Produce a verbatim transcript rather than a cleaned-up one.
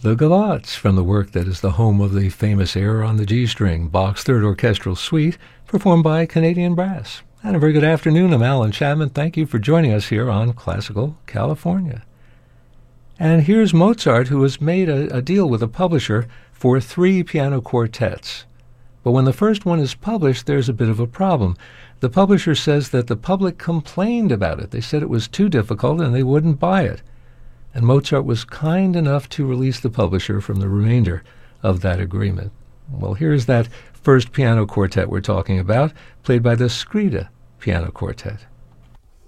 The Gavottes, from the work that is the home of the famous air on the G string, Bach's Third Orchestral Suite, performed by Canadian Brass. And a very good afternoon. I'm Alan Chapman. Thank you for joining us here on Classical California. And here's Mozart, who has made a, a deal with a publisher for three piano quartets. But when the first one is published, there's a bit of a problem. The publisher says that the public complained about it. They said it was too difficult and they wouldn't buy it. And Mozart was kind enough to release the publisher from the remainder of that agreement. Well, here's that first piano quartet we're talking about, played by the Skrida Piano Quartet.